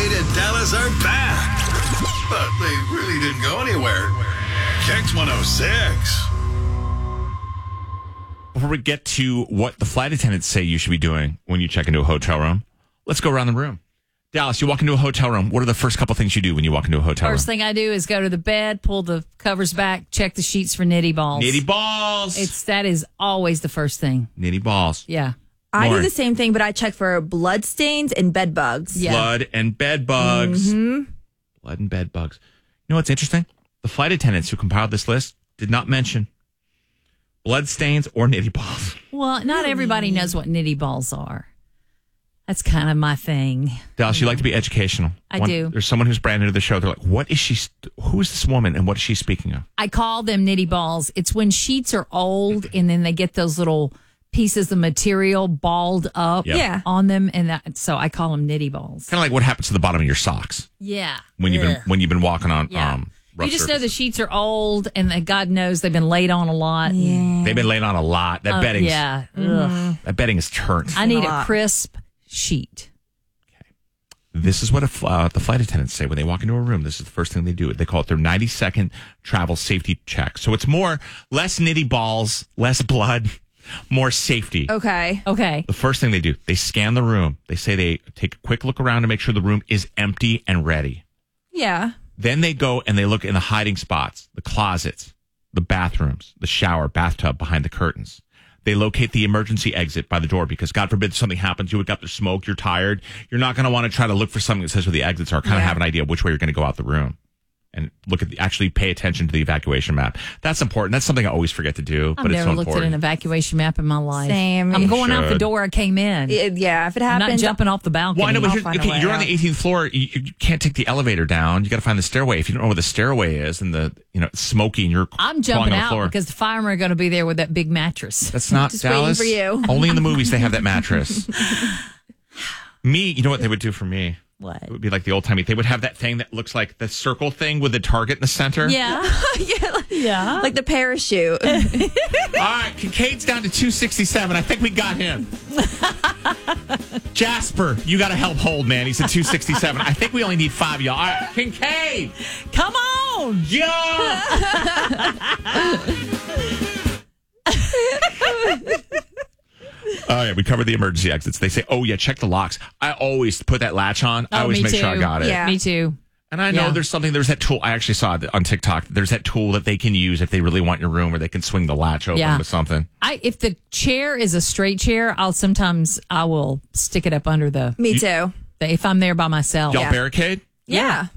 Kate and Dallas are back. But they really didn't go anywhere. Kex 106. Before we get to what the flight attendants say you should be doing when you check into a hotel room, let's go around the room. Dallas, you walk into a hotel room. What are the first couple things you do when you walk into a hotel room? First thing I do is go to the bed, pull the covers back, check the sheets for nitty balls. Nitty balls. That is always the first thing. Nitty balls. Yeah. I do Lauren. the same thing, but I check for blood stains and bed bugs. Yeah. Blood and bed bugs. Mm-hmm. Blood and bed bugs. You know what's interesting? The flight attendants who compiled this list did not mention blood stains or nitty balls. Well, not everybody knows what nitty balls are. That's kind of my thing. Dallas, you like to be educational. I do. There's someone who's brand new to the show. They're like, what is she? Who is this woman and what is she speaking of? I call them nitty balls. It's when sheets are old and then they get those little pieces of material balled up Yeah. on them. And so I call them nitty balls. Kind of like what happens to the bottom of your socks Yeah. when you've been walking on Yeah. rough You just know the surfaces. sheets are old and that God knows they've been laid on a lot. Yeah. They've been laying on a lot. That bedding, Yeah. Ugh. that bedding is turnt. I need a lot. crisp sheet. This is what the flight attendants say when they walk into a room. This is the first thing they do. They call it their 90-second travel safety check. So it's less nitty balls, less blood, more safety. Okay. Okay. The first thing they do, they scan the room. They say they take a quick look around to make sure the room is empty and ready. Yeah. Then they go and they look in the hiding spots, the closets, the bathrooms, the shower, bathtub behind the curtains. They locate the emergency exit by the door because God forbid something happens. You wake up to smoke. You're tired. You're not going to want to try to look for something that says where the exits are. Kind of have an idea of which way you're going to go out the room. And actually pay attention to the evacuation map. That's important. That's something I always forget to do, but I've it's never so looked important. at an evacuation map in my life. Same. I'm going out the should. door I came in. Yeah. If it I'm not happens, jumping off the balcony. Well, I know, but I'll find a way you're on out. the 18th floor. You can't take the elevator down. You got to find the stairway. If you don't know where the stairway is, and it's smoky, and you're I'm crawling jumping on the out floor. because the firemen are going to be there with that big mattress. That's not Just waiting Dallas. for you. Only in the movies they have that mattress. Me, you know what they would do for me? What? It would be like the old timey. They would have that thing that looks like the circle thing with the target in the center. Yeah. Yeah. like the parachute. All right, Kincaid's down to 267. I think we got him. Jasper, you got to help hold, man. He's at 267. I think we only need 5 y'all. All right, Kincaid, Come on. jump! Oh, yeah, we covered the emergency exits. They say, oh, yeah, check the locks. I always put that latch on. I always me make sure I too. got it. Yeah. Me too. And I know Yeah. there's that tool. I actually saw it on TikTok. There's that tool that they can use if they really want your room, where they can swing the latch open Yeah. with something. If the chair is a straight chair, I will stick it up under Me too. if I'm there by myself. Y'all barricade? Yeah.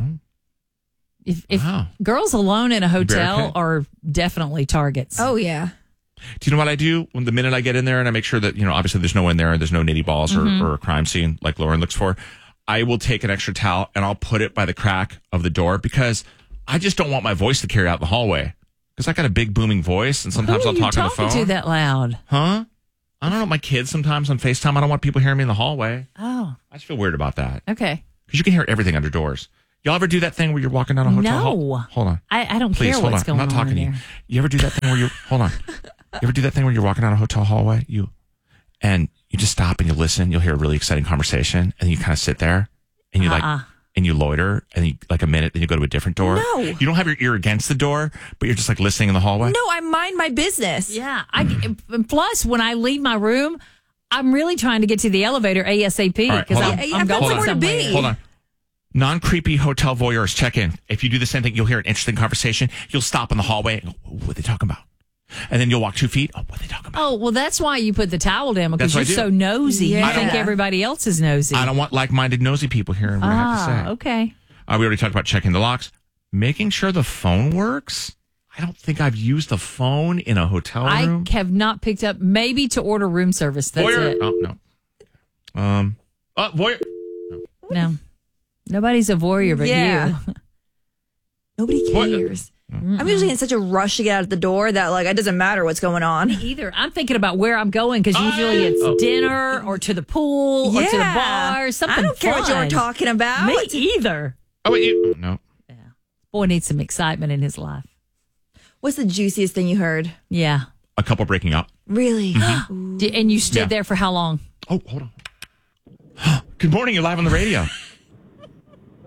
If Wow. girls alone in a hotel Barricade? are definitely targets. Oh, yeah. Do you know what I do when the minute I get in there and I make sure that, obviously there's no one there and there's no nitty balls or a crime scene like Lauren looks for? I will take an extra towel and I'll put it by the crack of the door because I just don't want my voice to carry out in the hallway. Because I got a big booming voice and sometimes Who I'll are you talk on the talking phone. to that loud? Huh? I don't know. My kids sometimes on FaceTime, I don't want people hearing me in the hallway. Oh, I just feel weird about that. okay. Because you can hear everything under doors. Y'all ever do that thing where you're walking down a hotel No. hall? Hold on. I don't Please, care hold what's on. going I'm not on talking to in you. there. You ever do that thing where hold on. You ever do that thing where you're walking down a hotel hallway? And you just stop and you listen. You'll hear a really exciting conversation and you kind of sit there and you and you loiter and you, like a minute, then you go to a different door. No. You don't have your ear against the door, but you're just like listening in the hallway. No, I mind my business. Yeah. Plus, when I leave my room, I'm really trying to get to the elevator ASAP All right, because hold on. I'm going Hold on. somewhere. to be. Hold on. Non-creepy hotel voyeurs, check in. If you do the same thing, you'll hear an interesting conversation. You'll stop in the hallway and go, what are they talking about? And then you'll walk 2 feet. Oh, what are they talking about? Oh, well, that's why you put the towel down because That's you're what I do. so nosy. Yeah. You think everybody else is nosy. I don't want like-minded nosy people hearing what I have to say. Okay. We already talked about checking the locks. Making sure the phone works. I don't think I've used a phone in a hotel room. I have not picked up, maybe to order room service. That's Voyeur. it. Oh, no. Voyeur. No. Nobody's a voyeur but Yeah. you. Nobody What? cares. I'm usually in such a rush to get out of the door that it doesn't matter what's going on. Either. I'm thinking about where I'm going because usually it's dinner or to the pool or to the bar. Something I don't care what fun. you're talking about. Me either. Oh, wait. No. Boy needs some excitement in his life. What's the juiciest thing you heard? Yeah. A couple breaking up. Really? And you stood Yeah. there for how long? Oh, hold on. Good morning. You're live on the radio.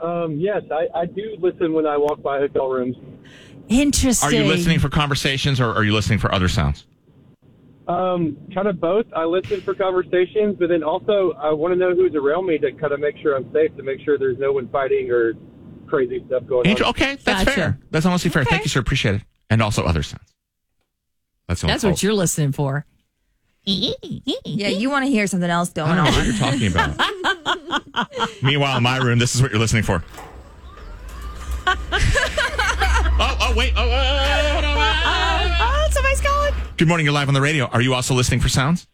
Yes, I do listen when I walk by hotel rooms. Interesting. Are you listening for conversations or are you listening for other sounds? Kind of both. I listen for conversations, but then also I want to know who's around me to kind of make sure I'm safe, to make sure there's no one fighting or crazy stuff going on. Okay, that's Gotcha. fair. That's honestly fair. Okay. Thank you, sir. Appreciate it. And also other sounds. That's what you're listening for. Yeah, you want to hear something else I going don't know on. what you're talking about. Meanwhile, in my room, this is what you're listening for. Wait. Oh, somebody's calling. Good morning. You're live on the radio. Are you also listening for sounds?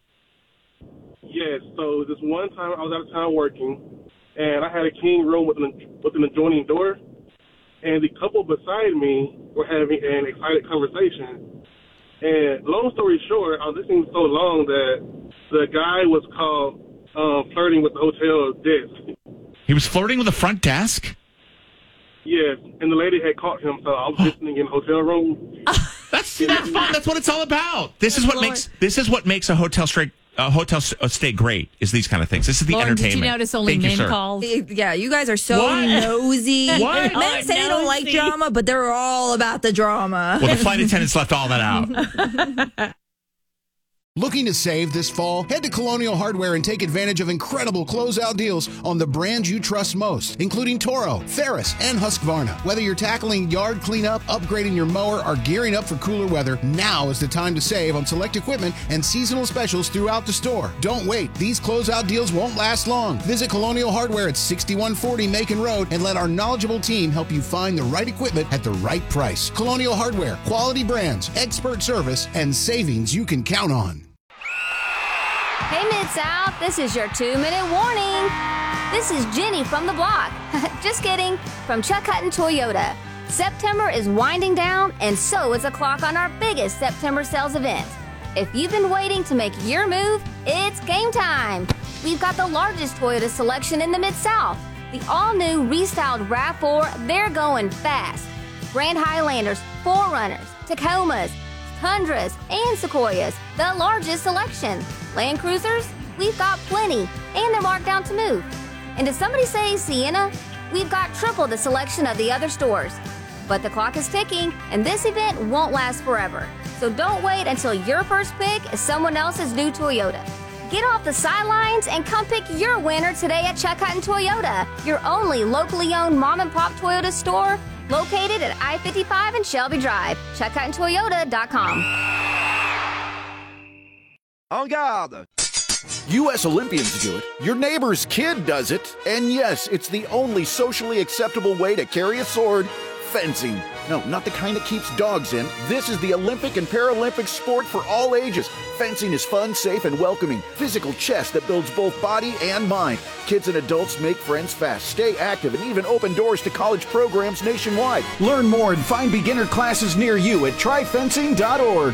Yes, so this one time I was out of town working, and I had a king room with an adjoining door, and the couple beside me were having an excited conversation. And long story short, I was listening so long that the guy was caught flirting with the hotel desk. He was flirting with the front desk? Yes, and the lady had caught him, so I was listening in the hotel room. That's fun. That's what it's all about. This is what makes a hotel stay great. Is these kind of things. This is the Lauren, entertainment. did you notice only Thank you, men sir. called? Yeah, you guys are so What? nosy. What? Men say they don't like Nosy. drama, but they're all about the drama. Well, the flight attendants left all that out. Looking to save this fall? Head to Colonial Hardware and take advantage of incredible closeout deals on the brands you trust most, including Toro, Ferris, and Husqvarna. Whether you're tackling yard cleanup, upgrading your mower, or gearing up for cooler weather, now is the time to save on select equipment and seasonal specials throughout the store. Don't wait. These closeout deals won't last long. Visit Colonial Hardware at 6140 Macon Road and let our knowledgeable team help you find the right equipment at the right price. Colonial Hardware, quality brands, expert service, and savings you can count on. Hey, Mid-South, this is your 2-minute warning. This is Jenny from the block. Just kidding, from Chuck Hutton Toyota. September is winding down, and so is the clock on our biggest September sales event. If you've been waiting to make your move, it's game time. We've got the largest Toyota selection in the Mid-South. The all-new restyled RAV4, they're going fast. Grand Highlanders, 4Runners, Tacomas, Tundras, and Sequoias, the largest selection. Land Cruisers, we've got plenty, and they're marked down to move. And did somebody say Sienna? We've got triple the selection of the other stores. But the clock is ticking, and this event won't last forever. So don't wait until your first pick is someone else's new Toyota. Get off the sidelines and come pick your winner today at Chuck Hutton Toyota, your only locally owned mom-and-pop Toyota store, located at I-55 and Shelby Drive. ChuckHuttonToyota.com. En garde! U.S. Olympians do it. Your neighbor's kid does it. And yes, it's the only socially acceptable way to carry a sword. Fencing. No, not the kind that keeps dogs in. This is the Olympic and Paralympic sport for all ages. Fencing is fun, safe, and welcoming. Physical chess that builds both body and mind. Kids and adults make friends fast, stay active, and even open doors to college programs nationwide. Learn more and find beginner classes near you at tryfencing.org.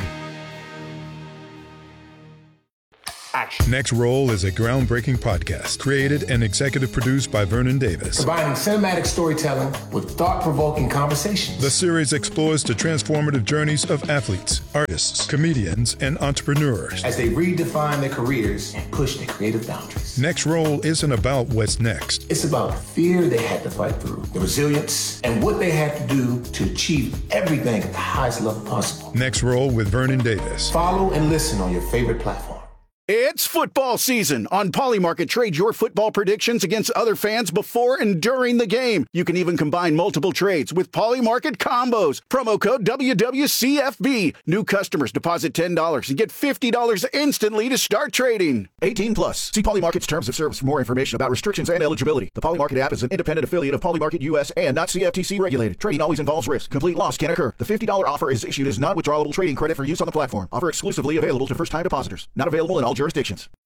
Next Roll is a groundbreaking podcast created and executive produced by Vernon Davis. Combining cinematic storytelling with thought-provoking conversations. The series explores the transformative journeys of athletes, artists, comedians, and entrepreneurs as they redefine their careers and push their creative boundaries. Next Roll isn't about what's next. It's about the fear they had to fight through, the resilience, and what they had to do to achieve everything at the highest level possible. Next Roll with Vernon Davis. Follow and listen on your favorite platform. It's football season. On Polymarket, trade your football predictions against other fans before and during the game. You can even combine multiple trades with Polymarket combos. Promo code WWCFB. New customers deposit $10 and get $50 instantly to start trading. 18 plus. See Polymarket's terms of service for more information about restrictions and eligibility. The Polymarket app is an independent affiliate of Polymarket US and not CFTC regulated. Trading always involves risk. Complete loss can occur. The $50 offer is issued as non-withdrawable trading credit for use on the platform. Offer exclusively available to first-time depositors. Not available in all jurisdictions.